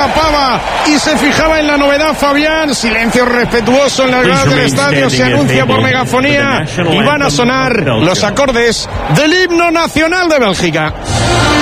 tapaba y se fijaba en la novedad Fabián. Silencio respetuoso en las gradas del estadio. Se anuncia por megafonía y van a sonar los acordes del himno nacional de Bélgica.